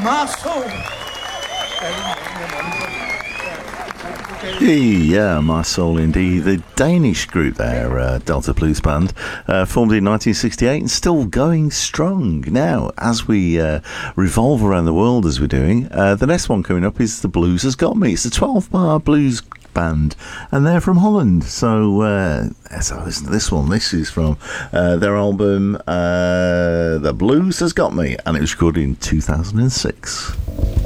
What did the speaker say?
my soul. Yeah, My Soul indeed. The Danish group there, Delta Blues Band, formed in 1968 and still going strong now as we revolve around the world as we're doing. The next one coming up is The Blues Has Got Me. It's a 12-bar blues band and they're from Holland. So listen to this one. This is from their album The Blues Has Got Me, and it was recorded in 2006.